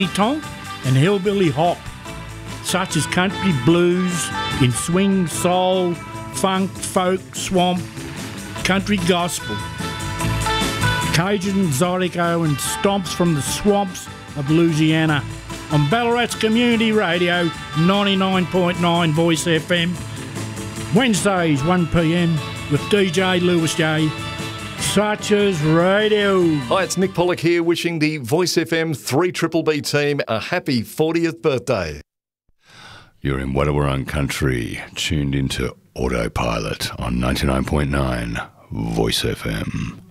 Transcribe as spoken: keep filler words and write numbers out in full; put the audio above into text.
tonk and hillbilly hop, such as country blues in swing, soul, funk, folk, swamp, country gospel, Cajun, Zydeco and stomps from the swamps of Louisiana on Ballarat's Community Radio ninety-nine point nine Voice F M, Wednesdays one p m with D J Lewis J. Such as radio. Hi, it's Nick Pollock here wishing the Voice F M three B B B team a happy fortieth birthday. You're in Wadawurrung Country, tuned into Autopilot on ninety-nine point nine Voice F M.